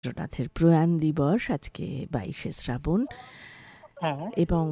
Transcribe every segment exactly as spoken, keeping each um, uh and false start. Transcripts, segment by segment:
রবীন্দ্রনাথের প্রয়াণ দিবস আজকে বাইশে শ্রাবণ, এবং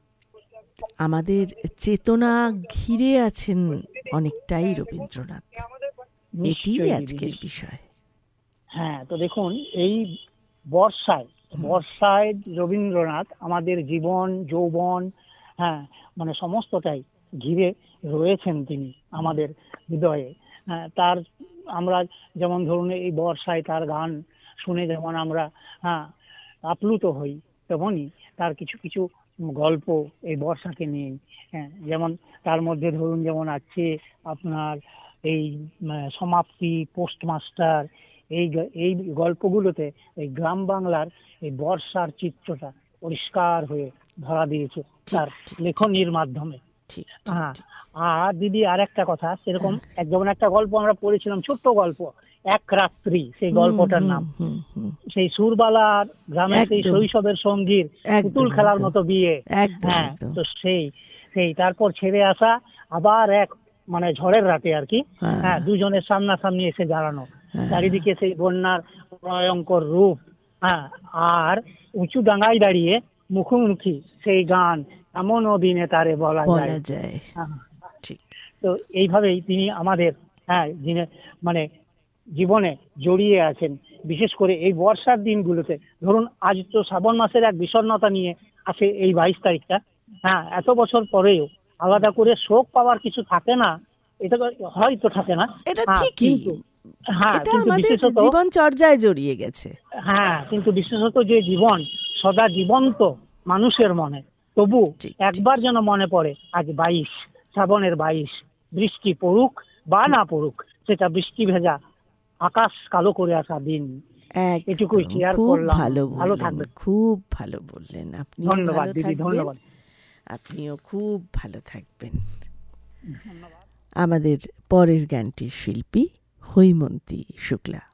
আমাদের চেতনা ঘিরে আছেন অনেকটাই রবীন্দ্রনাথ, এটি আজকের বিষয়। হ্যাঁ, তো দেখুন, এই বর্ষায় বর্ষায় রবীন্দ্রনাথ আমাদের জীবন যৌবন, হ্যাঁ মানে সমস্তটাই ঘিরে রয়েছেন তিনি আমাদের হৃদয়ে। হ্যাঁ, তার আমরা যেমন ধরুন এই বর্ষায় তার গান শুনে যেমন আমরা হ্যাঁ আপ্লুত হই, তেমনই তার কিছু কিছু গল্প এই বর্ষাকে নিয়ে। হ্যাঁ, যেমন তার মধ্যে ধরুন যেমন আছে আপনার এই সমাপ্তি, পোস্টমাস্টার, এই এই গল্পগুলোতে এই গ্রাম বাংলার এই বর্ষার চিত্রটা পরিষ্কার হয়ে ধরা দিয়েছে তার লেখনীর মাধ্যমে। হ্যাঁ, আর দিদি আর একটা কথা, সেরকম এক যেমন একটা গল্প আমরা পড়েছিলাম, ছোট্ট গল্প, এক রাত্রি, সেই গল্পটার নাম। সেই সুরবালার গ্রামের সেই শৈশবের সঙ্গীর পুতুল খেলার মতো বিয়ে। হ্যাঁ, তো সেই সেই তারপর ছেড়ে আসা আবার এক মানে ঝড়ের রাতে আর কি, হ্যাঁ দুজনের সামনাসামনি এসে দাঁড়ানো, চারিদিকে সেই বন্যার ভয়ঙ্কর রূপ, হ্যাঁ আর উঁচু ডাঙায় দাঁড়িয়ে মুখোমুখি সেই গান, এমনও দিনে তারে বলা যায়। তো এইভাবেই তিনি আমাদের হ্যাঁ মানে জীবনে জড়িয়ে আছেন, বিশেষ করে এই বর্ষার দিনগুলোতে। ধরুন আজ তো শ্রাবণ মাসের এক বিষণ্ণতা নিয়ে আসে এই বাইশ তারিখটা। হ্যাঁ, এত বছর পরেও আলাদা করে শোক পাওয়ার কিছু থাকে না, এটা হয়তো থাকে না, কিন্তু হ্যাঁ কিন্তু বিশেষত জীবন চর্যায় জড়িয়ে গেছে। হ্যাঁ, কিন্তু বিশেষত যে জীবন সদা জীবন্ত মানুষের মনে, তবু একবার যেন মনে পড়ে আজ বাইশ, শ্রাবণের বাইশ, বৃষ্টি পড়ুক বা না পড়ুক, সেটা বৃষ্টি ভেজা আকাশ কালো করে আসা দিন। এটুকুই শেয়ার করলাম। ভালো থাকবেন। খুব ভালো বললেন আপনি। ধন্যবাদ দিদি, ধন্যবাদ। আপনিও খুব ভালো থাকবেন। আমাদের পরের গানটির শিল্পী হৈমন্তী শুক্লা।